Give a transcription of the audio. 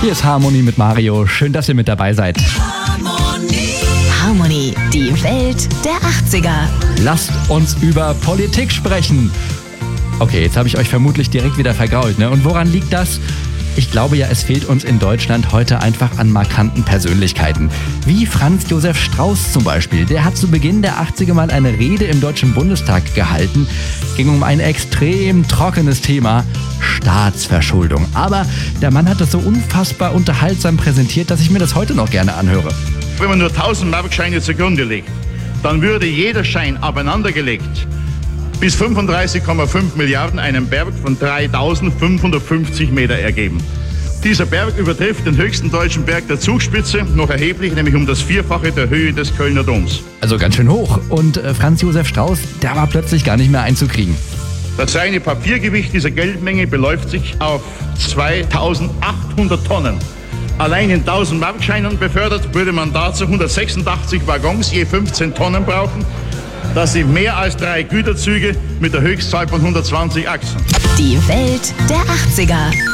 Hier ist Harmony mit Mario. Schön, dass ihr mit dabei seid. Harmony, die Welt der 80er. Lasst uns über Politik sprechen. Okay, jetzt habe ich euch vermutlich direkt wieder vergrault, ne? Und woran liegt das? Ich glaube ja, es fehlt uns in Deutschland heute einfach an markanten Persönlichkeiten. Wie Franz Josef Strauß zum Beispiel. Der hat zu Beginn der 80er mal eine Rede im Deutschen Bundestag gehalten. Ging um ein extrem trockenes Thema, Staatsverschuldung. Aber der Mann hat das so unfassbar unterhaltsam präsentiert, dass ich mir das heute noch gerne anhöre. Wenn man nur 1000 Markscheine zugrunde legt, dann würde jeder Schein abeinandergelegt bis 35,5 Milliarden einen Berg von 3550 Meter ergeben. Dieser Berg übertrifft den höchsten deutschen Berg der Zugspitze noch erheblich, nämlich um das Vierfache der Höhe des Kölner Doms. Also ganz schön hoch. Und Franz Josef Strauß, der war plötzlich gar nicht mehr einzukriegen. Das reine Papiergewicht dieser Geldmenge beläuft sich auf 2800 Tonnen. Allein in 1000 Markscheinen befördert würde man dazu 186 Waggons je 15 Tonnen brauchen. Das sind mehr als 3 Güterzüge mit der Höchstzahl von 120 Achsen. Die Welt der 80er.